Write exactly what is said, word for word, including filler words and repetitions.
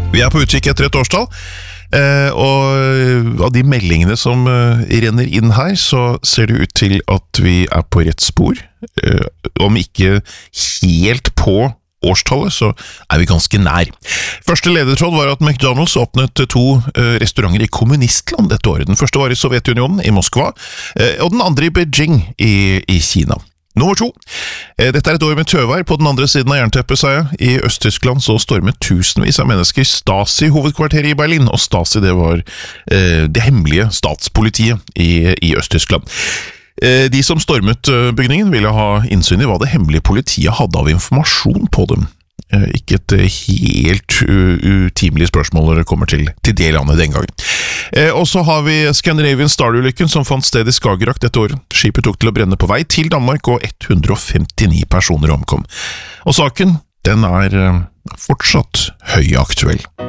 Vi er på utkikk etter et årstall, eh, og av de meldingene som eh, renner inn her, så ser det ut til at vi er på rett spor. Eh, om ikke helt på årstallet, så er vi ganske nær. Første ledetråd var at McDonald's åpnet to eh, restauranter i kommunistland dette året. Den første var i Sovjetunionen, i Moskva, eh, og den andre i Beijing, i, i Kina. Nummer to. Dette er et år med tøvær på den andre siden av jernteppet, sa jeg. I Øst-Tyskland så stormet tusenvis av mennesker Stasi-hovedkvarteret i Berlin, og Stasi det var eh, det hemmelige statspolitiet i, i Øst-Tyskland. Eh, de som stormet bygningen ville ha innsyn i hva det hemmelige politiet hadde av informasjon på dem. Eh, ikke et helt utimelig spørsmål når det kommer til, til det landet den gangen. Eh, og så har vi Scandinavian Star-ulykken som fant sted i Skagerrak dette året. Skipet tok til å brenne på vei til Danmark, og ett hundre og femtini personer omkom. Og saken, den er eh, fortsatt høyaktuell.